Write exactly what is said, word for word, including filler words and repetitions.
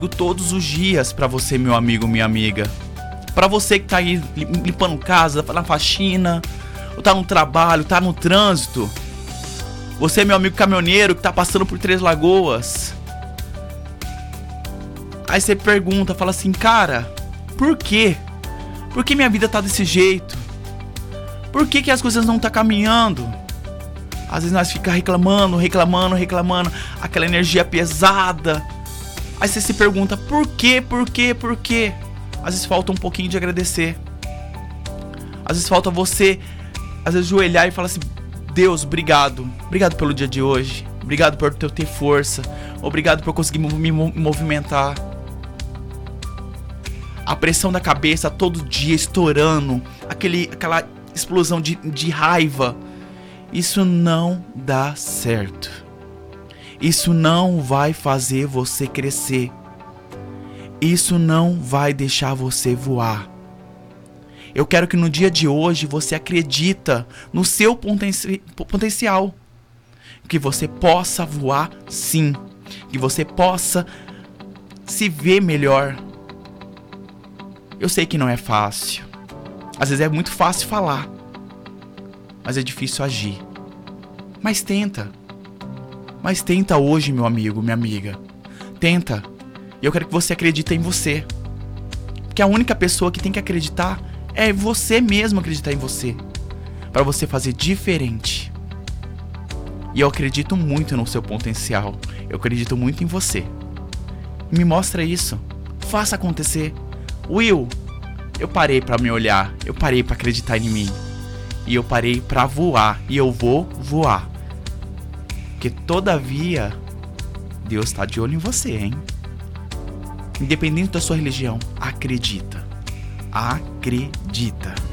todos os dias pra você, meu amigo, minha amiga. Pra você que tá aí limpando casa, na faxina, ou tá no trabalho, tá no trânsito. Você, meu amigo caminhoneiro, que tá passando por Três Lagoas. Aí você pergunta, fala assim, cara, por quê? Por que minha vida tá desse jeito? Por que que as coisas não tá caminhando? Às vezes nós ficamos reclamando, reclamando, reclamando, aquela energia pesada. Aí você se pergunta, por quê, por quê, por quê? Às vezes falta um pouquinho de agradecer. Às vezes falta você, às vezes, joelhar e falar assim, Deus, obrigado. Obrigado pelo dia de hoje. Obrigado por eu ter força. Obrigado por conseguir me movimentar. A pressão da cabeça todo dia estourando. Aquele, aquela explosão de, de raiva. Isso não dá certo. Isso não vai fazer você crescer. Isso não vai deixar você voar. Eu quero que no dia de hoje você acredita no seu potenci- potencial. Que você possa voar sim. Que você possa se ver melhor. Eu sei que não é fácil. Às vezes é muito fácil falar. Mas é difícil agir. Mas tenta. Mas tenta hoje, meu amigo, minha amiga. Tenta. E eu quero que você acredite em você. Porque a única pessoa que tem que acreditar é você mesmo acreditar em você. Para você fazer diferente. E eu acredito muito no seu potencial. Eu acredito muito em você. Me mostra isso. Faça acontecer. Will, eu parei para me olhar. Eu parei para acreditar em mim. E eu parei para voar. E eu vou voar. Porque todavia, Deus está de olho em você, hein? Independente da sua religião, acredita. Acredita.